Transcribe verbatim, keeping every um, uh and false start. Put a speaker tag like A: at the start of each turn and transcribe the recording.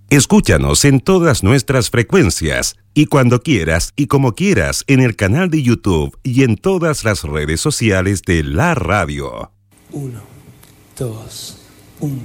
A: Escúchanos en todas nuestras frecuencias y cuando quieras y como quieras en el canal de YouTube y en todas las redes sociales de la radio.
B: Uno, dos, un.